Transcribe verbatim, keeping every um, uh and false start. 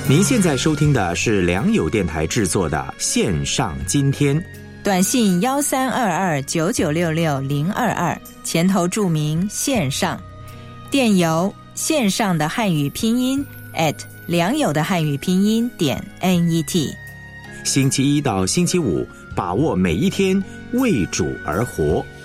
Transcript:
您现在收听的是良友电台制作的线上今天， 短信幺三二二九九六六零二二，前头注明线上，电邮线上的汉语拼音 at 良友的汉语拼音点 net。 星期一到星期五，把握每一天，为主而活。